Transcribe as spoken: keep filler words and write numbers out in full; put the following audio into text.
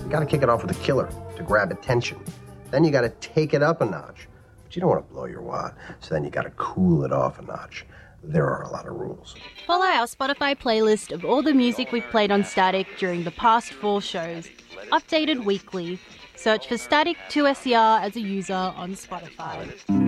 You got to kick it off with a killer to grab attention. Then you got to take it up a notch. But you don't want to blow your wad, so then you got to cool it off a notch. There are a lot of rules. Follow our Spotify playlist of all the music we've played on Static during the past four shows, updated weekly. Search for Static two S E R as a user on Spotify.